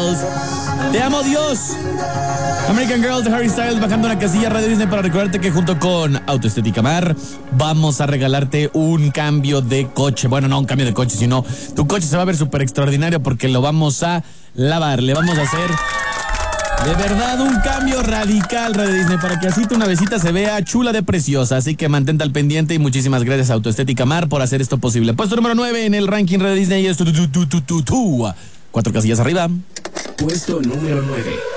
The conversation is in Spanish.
Styles. Te amo, Dios. American Girl de Harry Styles bajando una casilla Radio Disney para recordarte que junto con Autoestética Mar vamos a regalarte un cambio de coche. Bueno, no un cambio de coche, sino tu coche se va a ver súper extraordinario porque lo vamos a lavar. Le vamos a hacer de verdad un cambio radical, Radio Disney, para que así tu navecita se vea chula de preciosa. Así que mantente al pendiente y muchísimas gracias a Autoestética Mar por hacer esto posible. Puesto número 9 en el ranking Radio Disney y esto 4 casillas arriba. Puesto número 9.